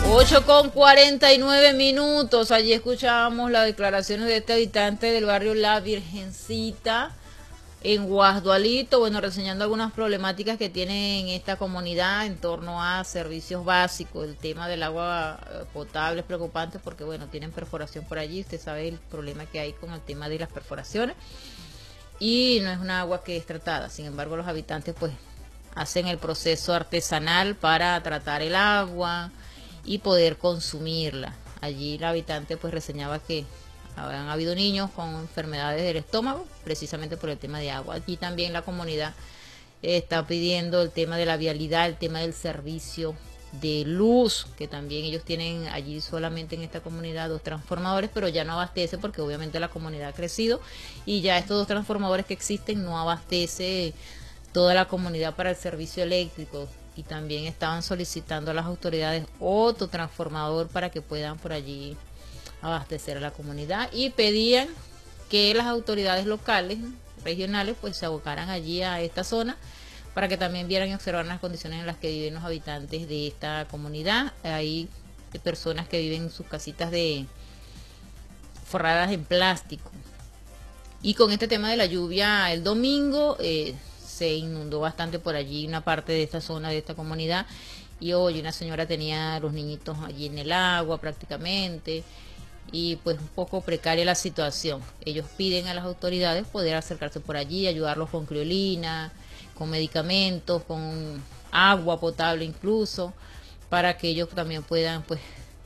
8:49. Allí escuchábamos las declaraciones de este habitante del barrio La Virgencita en Guasdualito, bueno, reseñando algunas problemáticas que tiene en esta comunidad en torno a servicios básicos. El tema del agua potable es preocupante porque, bueno, tienen perforación por allí. Usted sabe el problema que hay con el tema de las perforaciones y no es una agua que es tratada. Sin embargo, los habitantes pues hacen el proceso artesanal para tratar el agua y poder consumirla. Allí la habitante pues reseñaba que habían habido niños con enfermedades del estómago precisamente por el tema de agua. Aquí también la comunidad está pidiendo el tema de la vialidad, el tema del servicio de luz, que también ellos tienen allí solamente en esta comunidad 2 transformadores, pero ya no abastece porque obviamente la comunidad ha crecido y ya estos 2 transformadores que existen no abastece toda la comunidad para el servicio eléctrico. Y también estaban solicitando a las autoridades otro transformador para que puedan por allí abastecer a la comunidad, y pedían que las autoridades locales, regionales, pues se abocaran allí a esta zona para que también vieran y observaran las condiciones en las que viven los habitantes de esta comunidad. Hay personas que viven en sus casitas forradas en plástico. Y con este tema de la lluvia, el domingo se inundó bastante por allí una parte de esta zona, de esta comunidad, y hoy una señora tenía a los niñitos allí en el agua prácticamente, y pues un poco precaria la situación. Ellos piden a las autoridades poder acercarse por allí, ayudarlos con criolina, con medicamentos, con agua potable incluso, para que ellos también puedan pues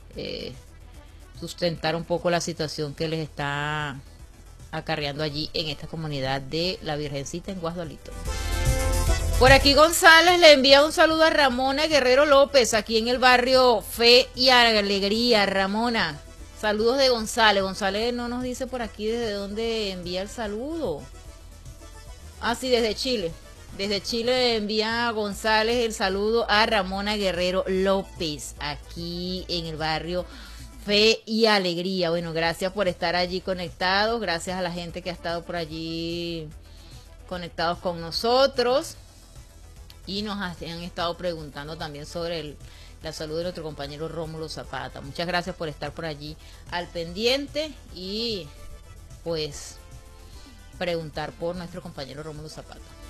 sustentar un poco la situación que les está acarreando allí en esta comunidad de La Virgencita en Guasdualito. Por aquí González le envía un saludo a Ramona Guerrero López, aquí en el barrio Fe y Alegría. Ramona, saludos de González. González no nos dice por aquí desde dónde envía el saludo. Ah, sí, desde Chile. Desde Chile envía González el saludo a Ramona Guerrero López, aquí en el barrio Fe y Alegría. Bueno, gracias por estar allí conectados, gracias a la gente que ha estado por allí conectados con nosotros y nos han estado preguntando también sobre la salud de nuestro compañero Rómulo Zapata. Muchas gracias por estar por allí al pendiente y pues preguntar por nuestro compañero Rómulo Zapata.